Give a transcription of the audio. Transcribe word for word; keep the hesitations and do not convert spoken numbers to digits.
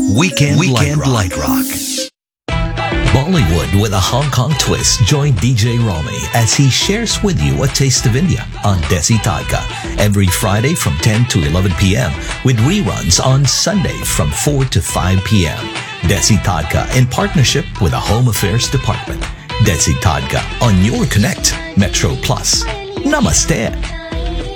Weekend, Weekend Light Rock. Bollywood with a Hong Kong twist. Join D J Romy as he shares with you a taste of India on Desi Tadka every Friday from ten to eleven p.m. with reruns on Sunday from four to five p.m. Desi Tadka in partnership with the Home Affairs Department. Desi Tadka on your Connect Metro Plus. Namaste.